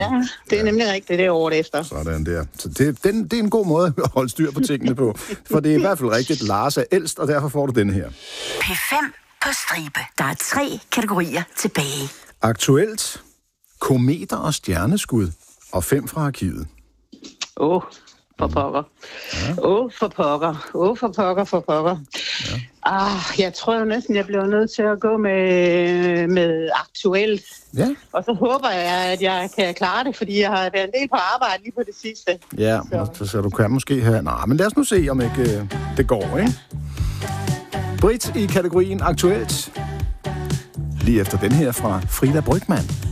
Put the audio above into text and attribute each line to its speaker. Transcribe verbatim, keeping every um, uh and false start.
Speaker 1: Ja, det er nemlig rigtigt, det er året efter.
Speaker 2: Sådan der. Så det, den, det er en god måde at holde styr på tingene på. For det er i hvert fald rigtigt. Lars er ældst, og derfor får du den her.
Speaker 3: P fem på stribe. Der er tre kategorier tilbage.
Speaker 2: Aktuelt, kometer og stjerneskud, og fem fra arkivet.
Speaker 1: Åh, oh, for pokker. Åh, oh, for pokker. Åh, oh, for pokker, for pokker. Ja. Ah, jeg tror jo næsten, jeg bliver nødt til at gå med, med aktuelt.
Speaker 2: Ja.
Speaker 1: Og så håber jeg, at jeg kan klare det, fordi jeg har været en del på arbejde lige på det sidste.
Speaker 2: Ja, så, så du kan måske have... Nej, men lad os nu se, om ikke øh, det går, ikke? Britt i kategorien aktuelt. Lige efter den her fra Frida Brygmann.